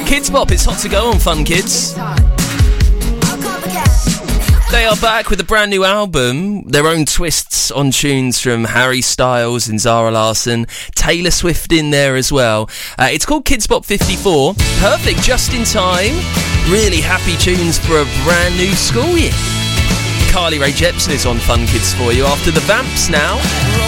Kids Bop, it's hot to go on Fun Kids. They are back with a brand new album, their own twists on tunes from Harry Styles and Zara Larsson, Taylor Swift in there as well. It's called Kids Bop 54, perfect, just in time, really happy tunes for a brand new school year. Carly Rae Jepsen is on Fun Kids for you after the Vamps now.